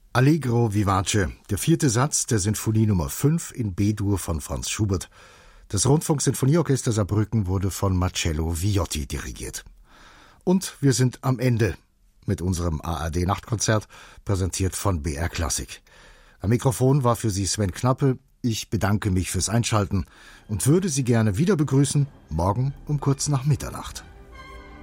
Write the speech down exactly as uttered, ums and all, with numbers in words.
Allegro vivace, der vierte Satz der Sinfonie Nummer fünf in B-Dur von Franz Schubert. Das Rundfunksinfonieorchester Saarbrücken wurde von Marcello Viotti dirigiert. Und wir sind am Ende mit unserem A R D-Nachtkonzert, präsentiert von B R Klassik. Am Mikrofon war für Sie Sven Knappe. Ich bedanke mich fürs Einschalten und würde Sie gerne wieder begrüßen, morgen um kurz nach Mitternacht.